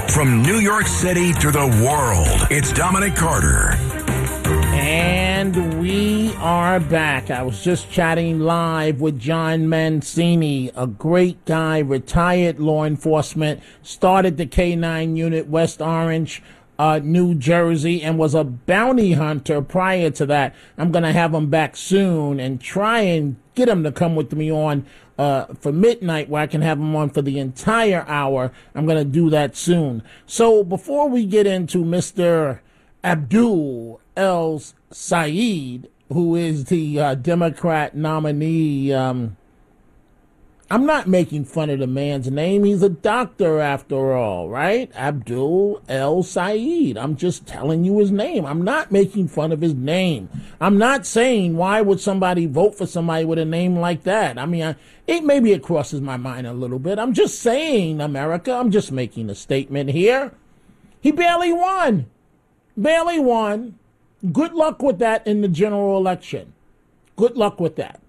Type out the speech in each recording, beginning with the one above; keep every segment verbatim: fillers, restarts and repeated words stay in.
From New York City to the world, it's Dominic Carter. And we are back. I was just chatting live with John Mancini, a great guy, retired law enforcement, started the K nine unit, West Orange, uh, New Jersey, and was a bounty hunter prior to that. I'm going to have him back soon and try and get him to come with me on uh, for midnight, where I can have him on for the entire hour. I'm going to do that soon. So before we get into Mister Abdul El Sayed, who is the uh, Democrat nominee, um, I'm not making fun of the man's name. He's a doctor after all, right? Abdul El Sayed. I'm just telling you his name. I'm not making fun of his name. I'm not saying why would somebody vote for somebody with a name like that. I mean, I, it maybe it crosses my mind a little bit. I'm just saying, America, I'm just making a statement here. He barely won. Barely won. Good luck with that in the general election. Good luck with that.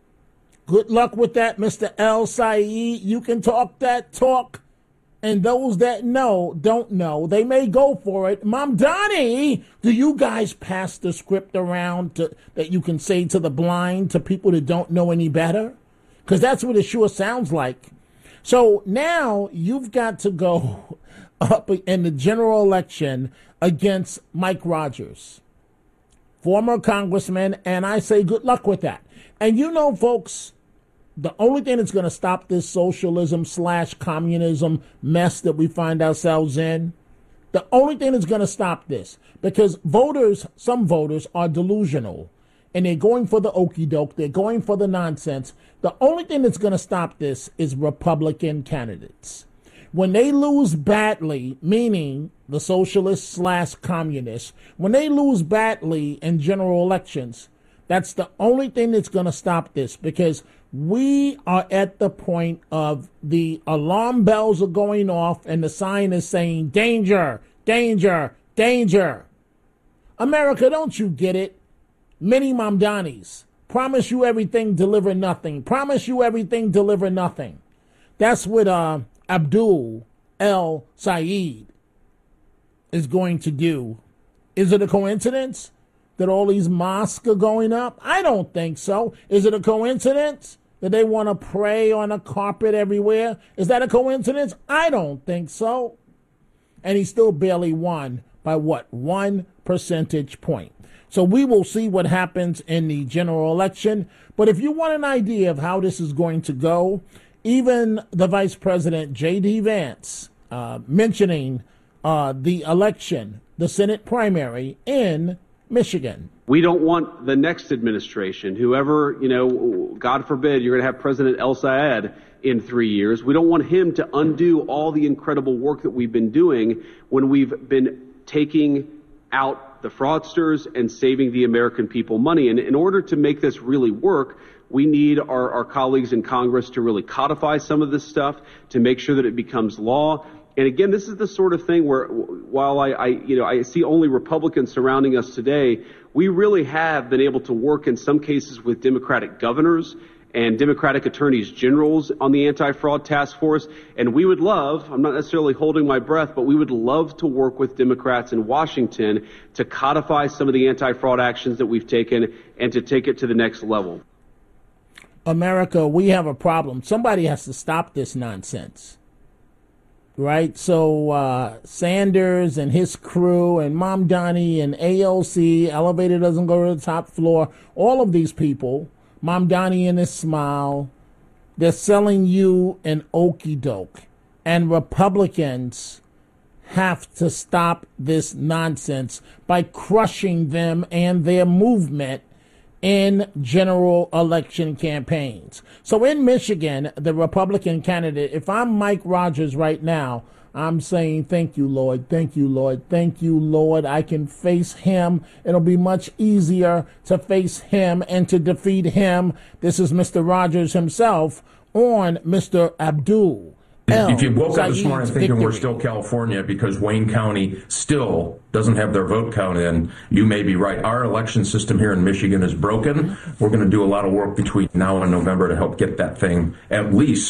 Good luck with that, Mister El Sayed. You can talk that talk, and those that know don't know. They may go for it. Mamdani, do you guys pass the script around to, that you can say to the blind, to people that don't know any better? Because that's what it sure sounds like. So now you've got to go up in the general election against Mike Rogers, former congressman, and I say good luck with that. And you know, folks, the only thing that's going to stop this socialism slash communism mess that we find ourselves in, the only thing that's going to stop this, because voters, some voters are delusional, and they're going for the okie doke, they're going for the nonsense. The only thing that's going to stop this is Republican candidates. When they lose badly, meaning the socialists slash communists, when they lose badly in general elections, that's the only thing that's going to stop this, because we are at the point of the alarm bells are going off and the sign is saying danger, danger, danger. America, don't you get it? Many Mamdanis promise you everything, deliver nothing. Promise you everything, deliver nothing. That's what uh, Abdul El Sayed is going to do. Is it a coincidence that all these mosques are going up? I don't think so. Is it a coincidence that they want to pray on a carpet everywhere? Is that a coincidence? I don't think so. And he still barely won by what? One percentage point. So we will see what happens in the general election. But if you want an idea of how this is going to go, even the Vice President, J D. Vance, uh, mentioning uh, the election, the Senate primary in Michigan. We don't want the next administration, whoever, you know, God forbid, you're going to have President El Sayed in three years. We don't want him to undo all the incredible work that we've been doing when we've been taking out the fraudsters and saving the American people money. And in order to make this really work, we need our, our colleagues in Congress to really codify some of this stuff, to make sure that it becomes law. And again, this is the sort of thing where, while I, I, you know, I see only Republicans surrounding us today, we really have been able to work in some cases with Democratic governors and Democratic attorneys generals on the anti-fraud task force. And we would love, I'm not necessarily holding my breath, but we would love to work with Democrats in Washington to codify some of the anti-fraud actions that we've taken and to take it to the next level. America, we have a problem. Somebody has to stop this nonsense. Right, so uh, Sanders and his crew and Mamdani and A O C, elevator doesn't go to the top floor, all of these people, Mamdani and his smile, they're selling you an okie doke. And Republicans have to stop this nonsense by crushing them and their movement in general election campaigns. So in Michigan, the Republican candidate, if I'm Mike Rogers right now, I'm saying, thank you, Lord. Thank you, Lord. Thank you, Lord. I can face him. It'll be much easier to face him and to defeat him. This is Mister Rogers himself on Mister Abdul. If you woke up this morning thinking we're still California because Wayne County still doesn't have their vote count in, you may be right. Our election system here in Michigan is broken. We're going to do a lot of work between now and November to help get that thing at least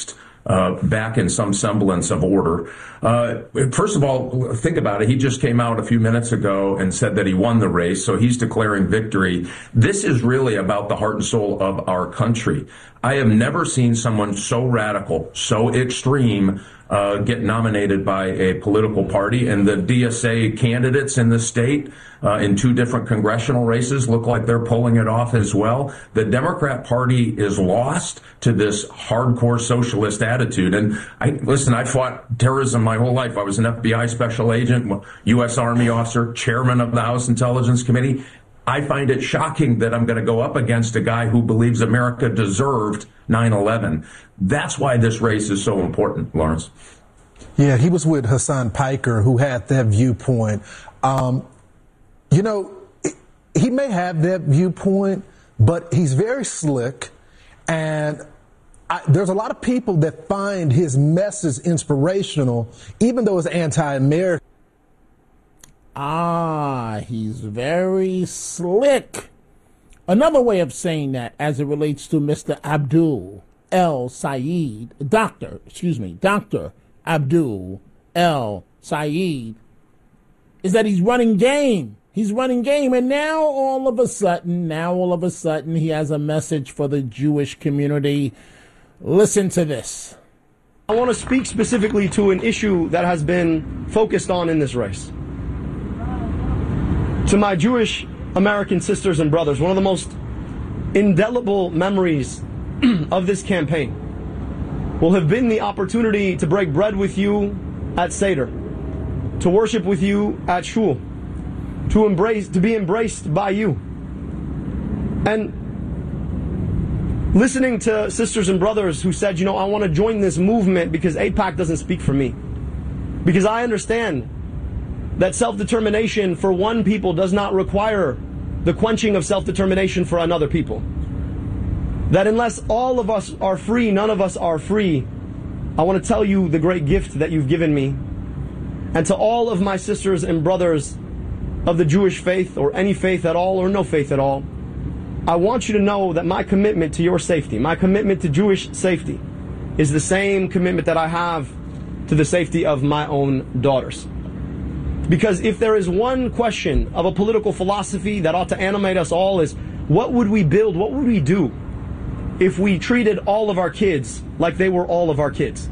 uh, back in some semblance of order. Uh, first of all, think about it. He just came out a few minutes ago and said that he won the race, so he's declaring victory. This is really about the heart and soul of our country. I have never seen someone so radical, so extreme, uh, get nominated by a political party. And the D S A candidates in the state uh, in two different congressional races look like they're pulling it off as well. The Democrat Party is lost to this hardcore socialist attitude. And I listen, I fought terrorism my whole life. I was an F B I special agent, U S Army officer, chairman of the House Intelligence Committee. I find it shocking that I'm going to go up against a guy who believes America deserved nine eleven. That's why this race is so important, Lawrence. Yeah, he was with Hassan Piker, who had that viewpoint. Um, you know, he may have that viewpoint, but he's very slick. And I, there's a lot of people that find his message inspirational, even though it's anti-American. Ah, he's very slick. Another way of saying that, as it relates to Mister Abdul El Sayed, Doctor, excuse me, Doctor Abdul El Sayed, is that he's running game. He's running game, and now all of a sudden, now all of a sudden, he has a message for the Jewish community. Listen to this. I want to speak specifically to an issue that has been focused on in this race. To my Jewish American sisters and brothers, one of the most indelible memories of this campaign will have been the opportunity to break bread with you at Seder, to worship with you at Shul, to embrace, to be embraced by you. And listening to sisters and brothers who said, you know, I want to join this movement because AIPAC doesn't speak for me. Because I understand that self-determination for one people does not require the quenching of self-determination for another people. That unless all of us are free, none of us are free. I want to tell you the great gift that you've given me. And to all of my sisters and brothers of the Jewish faith, or any faith at all, or no faith at all, I want you to know that my commitment to your safety, my commitment to Jewish safety, is the same commitment that I have to the safety of my own daughters. Because if there is one question of a political philosophy that ought to animate us all, is what would we build, what would we do if we treated all of our kids like they were all of our kids?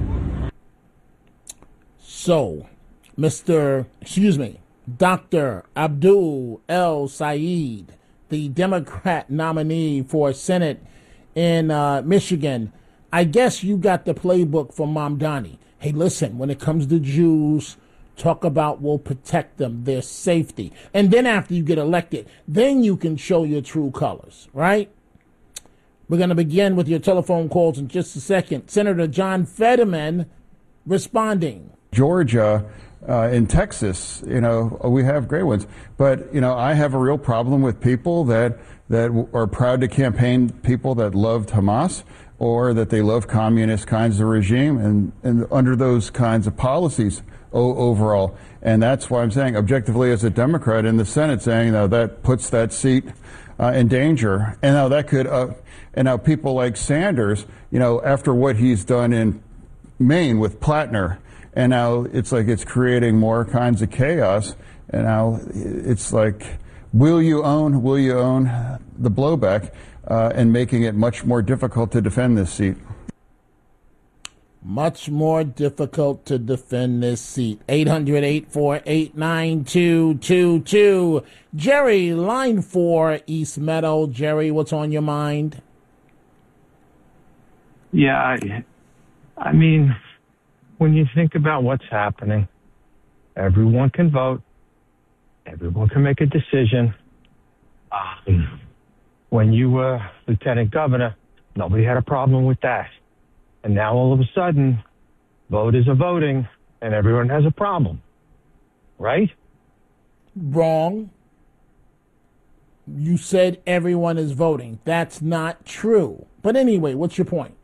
So, Mister excuse me, Doctor Abdul El Sayed, the Democrat nominee for Senate in uh, Michigan, I guess you got the playbook from Mamdani. Hey, listen, when it comes to Jews, talk about we'll protect them, their safety. And then after you get elected, then you can show your true colors, right? We're going to begin with your telephone calls in just a second. Senator John Fetterman responding. Georgia, uh, in Texas, you know, we have great ones. But, you know, I have a real problem with people that, that are proud to campaign people that loved Hamas or that they love communist kinds of regime and, and under those kinds of policies overall. And that's why I'm saying, objectively, as a Democrat in the Senate, saying now that puts that seat uh, in danger. And now that could, uh, and now people like Sanders, you know, after what he's done in Maine with Plattner, and now it's like it's creating more kinds of chaos. And now it's like, will you own, will you own the blowback uh, and making it much more difficult to defend this seat? Much more difficult to defend this seat. eight hundred, eight four eight, nine two two two. Jerry, line four, East Meadow. Jerry, what's on your mind? Yeah, I, I mean, when you think about what's happening, everyone can vote. Everyone can make a decision. Um, when you were lieutenant governor, nobody had a problem with that. And now all of a sudden, voters are voting, and everyone has a problem, right? Wrong. You said everyone is voting. That's not true. But anyway, what's your point?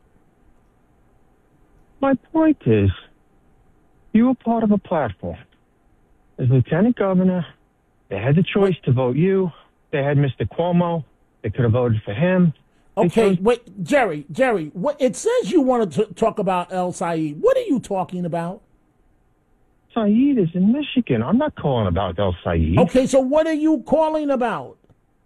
My point is, you were part of a platform. As lieutenant governor, they had the choice to vote you. They had Mister Cuomo. They could have voted for him. Okay, wait, Jerry, Jerry, what, it says you want to t- talk about El Said. What are you talking about? Said is in Michigan. I'm not calling about El Said. Okay, so what are you calling about?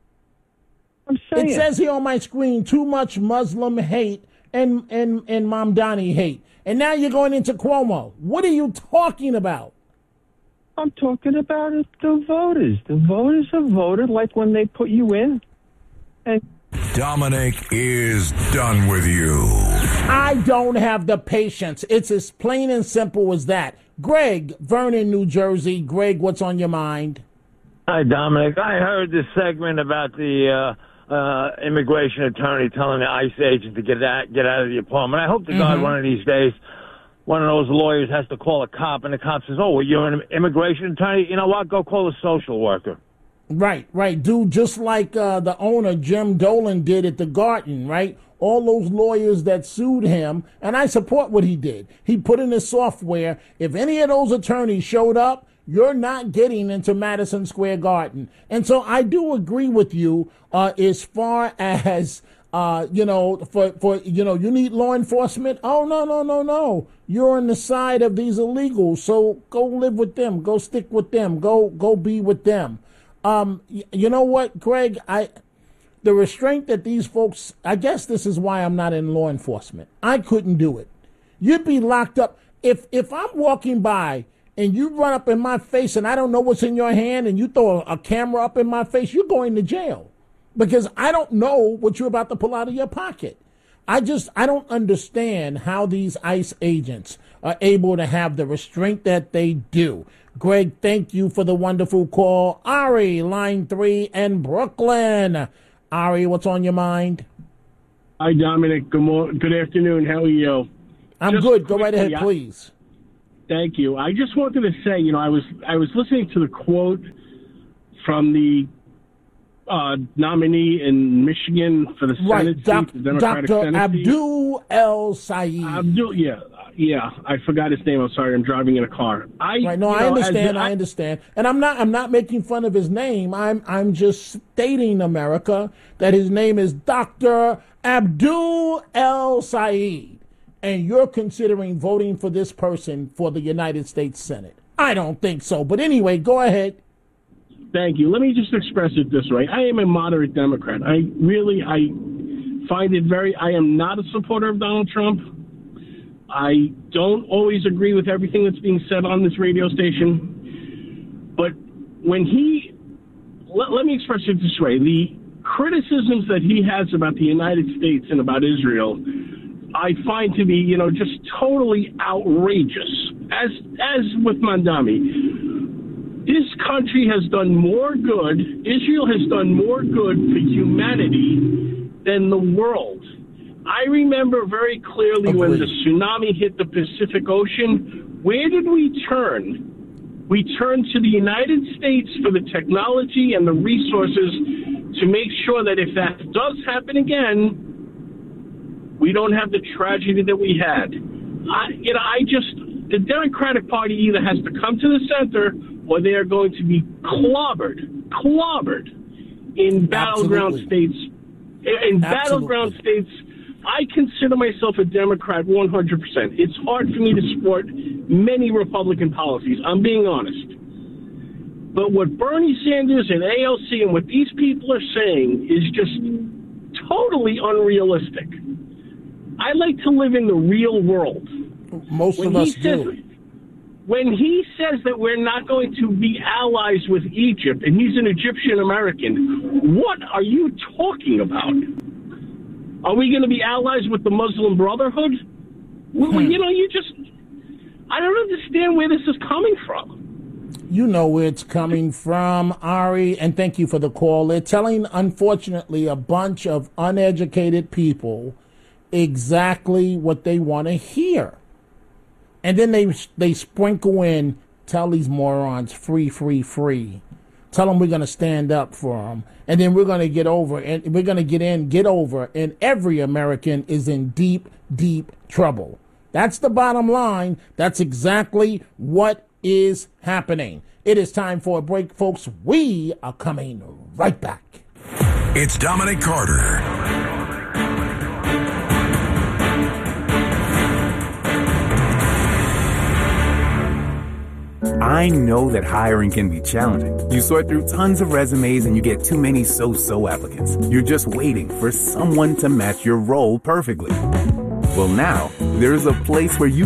I'm saying. It says here on my screen, too much Muslim hate and, and, and Mamdani hate. And now you're going into Cuomo. What are you talking about? I'm talking about it, the voters. The voters have voted like when they put you in. And Dominic is done with you. I don't have the patience. It's as plain and simple as that. Greg, Vernon, New Jersey. Greg, what's on your mind? Hi, Dominic. I heard this segment about the uh, uh, immigration attorney telling the ICE agent to get out, get out of the apartment. I hope to mm-hmm. God one of these days one of those lawyers has to call a cop, and the cop says, oh, well, you're an immigration attorney? You know what? Go call a social worker. Right, right. Do just like uh, the owner, Jim Dolan, did at the Garden, right? All those lawyers that sued him, and I support what he did. He put in his software, if any of those attorneys showed up, you're not getting into Madison Square Garden. And so I do agree with you uh, as far as, uh, you know, for, for, you know, you need law enforcement. Oh, no, no, no, no. You're on the side of these illegals. So go live with them. Go stick with them. Go, go be with them. Um, you know what, Greg, I, the restraint that these folks, I guess this is why I'm not in law enforcement. I couldn't do it. You'd be locked up. If, if I'm walking by and you run up in my face and I don't know what's in your hand and you throw a camera up in my face, you're going to jail because I don't know what you're about to pull out of your pocket. I just, I don't understand how these ICE agents are able to have the restraint that they do. Greg, thank you for the wonderful call. Ari, line three in Brooklyn. Ari, what's on your mind? Hi, Dominic. Good morning. Good afternoon. How are you? I'm just good. Go quickly, right ahead, I, please. Thank you. I just wanted to say, you know, I was I was listening to the quote from the uh, nominee in Michigan for the right, Senate doc, seat, the Democratic Doctor Senate Abdul seat. El Said. Abdul, yeah. Yeah, I forgot his name. I'm sorry. I'm driving in a car. I right. No, you I know, understand. I, I understand. And I'm not. I'm not making fun of his name. I'm. I'm just stating, America, that his name is Doctor Abdul El Said, and you're considering voting for this person for the United States Senate. I don't think so. But anyway, go ahead. Thank you. Let me just express it this way. I am a moderate Democrat. I really. I find it very. I am not a supporter of Donald Trump. I don't always agree with everything that's being said on this radio station, but when he, let, let me express it this way, the criticisms that he has about the United States and about Israel, I find to be, you know, just totally outrageous, as, as with Mamdani. This country has done more good, Israel has done more good for humanity than the world. I remember very clearly Agreed. when the tsunami hit the Pacific Ocean, where did we turn? We turned to the United States for the technology and the resources to make sure that if that does happen again, we don't have the tragedy that we had. I, you know, I just, the Democratic Party either has to come to the center or they are going to be clobbered, clobbered in battleground Absolutely. states. In battleground Absolutely. states, I consider myself a Democrat one hundred percent. It's hard for me to support many Republican policies. I'm being honest. But what Bernie Sanders and A O C and what these people are saying is just totally unrealistic. I like to live in the real world. Most when of us he says, do. When he says that we're not going to be allies with Egypt, and he's an Egyptian American, what are you talking about? Are we going to be allies with the Muslim Brotherhood? Well, Hmm. you know, you just, I don't understand where this is coming from. You know where it's coming from, Ari, and thank you for the call. They're telling, unfortunately, a bunch of uneducated people exactly what they want to hear. And then they they sprinkle in, tell these morons, free, free, free. Tell them we're going to stand up for them. And then we're going to get over, and we're going to get in, get over, and every American is in deep, deep trouble. That's the bottom line. That's exactly what is happening. It is time for a break, folks. We are coming right back. It's Dominic Carter. I know that hiring can be challenging. You sort through tons of resumes and you get too many so-so applicants. You're just waiting for someone to match your role perfectly. Well, now, there's a place where you